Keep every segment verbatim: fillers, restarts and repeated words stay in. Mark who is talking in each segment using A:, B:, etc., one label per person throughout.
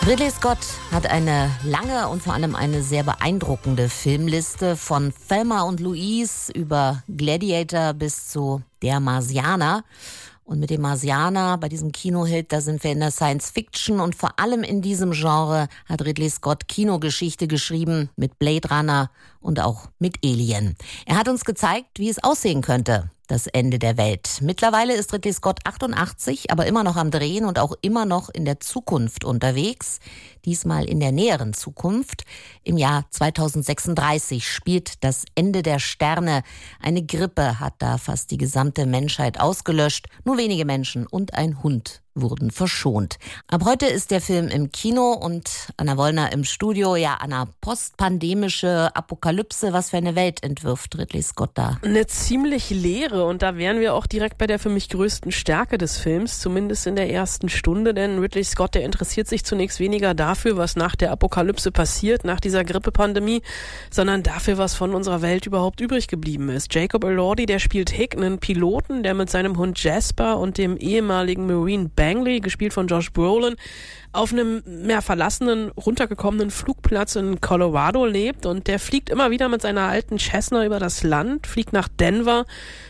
A: Ridley Scott hat eine lange und vor allem eine sehr beeindruckende Filmliste von Thelma und Louise über Gladiator bis zu Der Marsianer. Und mit dem Marsianer, bei diesem Kinohit, da sind wir in der Science Fiction und vor allem in diesem Genre hat Ridley Scott Kinogeschichte geschrieben mit Blade Runner und auch mit Alien. Er hat uns gezeigt, wie es aussehen könnte, das Ende der Welt. Mittlerweile ist Ridley Scott achtundachtzig, aber immer noch am Drehen und auch immer noch in der Zukunft unterwegs. Diesmal in der näheren Zukunft. Im Jahr zweitausendsechsunddreißig spielt das Ende der Sterne. Eine Grippe hat da fast die gesamte Menschheit ausgelöscht. Nur wenige Menschen und ein Hund wurden verschont. Ab heute ist der Film im Kino und Anna Wollner im Studio. Ja, Anna, postpandemische Apokalypse, was für eine Welt entwirft Ridley Scott da?
B: Eine ziemlich leere, und da wären wir auch direkt bei der für mich größten Stärke des Films, zumindest in der ersten Stunde, denn Ridley Scott, der interessiert sich zunächst weniger dafür, was nach der Apokalypse passiert, nach dieser Grippepandemie, sondern dafür, was von unserer Welt überhaupt übrig geblieben ist. Jacob Elordi, der spielt Hick, einen Piloten, der mit seinem Hund Jasper und dem ehemaligen Marine Bangley, gespielt von Josh Brolin, auf einem mehr verlassenen, runtergekommenen Flugplatz in Colorado lebt, und der fliegt immer wieder mit seiner alten Cessna über das Land, fliegt nach Denver,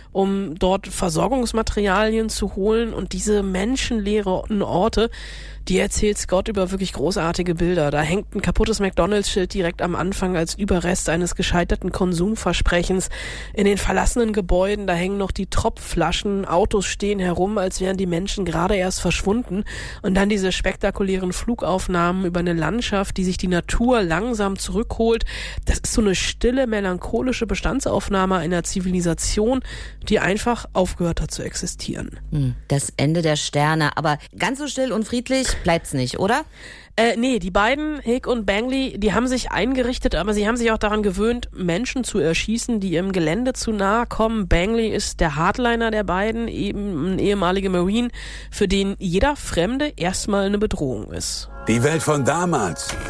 B: um dort Versorgungsmaterialien zu holen, und diese menschenleeren Orte, die erzählt Scott über wirklich großartige Bilder. Da hängt ein kaputtes McDonalds-Schild direkt am Anfang als Überrest eines gescheiterten Konsumversprechens. In den verlassenen Gebäuden, da hängen noch die Tropfflaschen, Autos stehen herum, als wären die Menschen gerade erst verschwunden. Und dann diese spektakulären Flugaufnahmen über eine Landschaft, die sich die Natur langsam zurückholt. Das ist so eine stille, melancholische Bestandsaufnahme einer Zivilisation, die einfach aufgehört hat zu existieren.
A: Das Ende der Sterne. Aber ganz so still und friedlich bleibt's nicht, oder?
B: Äh, nee, die beiden, Hick und Bangley, die haben sich eingerichtet, aber sie haben sich auch daran gewöhnt, Menschen zu erschießen, die im Gelände zu nahe kommen. Bangley ist der Hardliner der beiden, eben ein ehemaliger Marine, für den jeder Fremde erstmal eine Bedrohung ist.
C: Die Welt von damals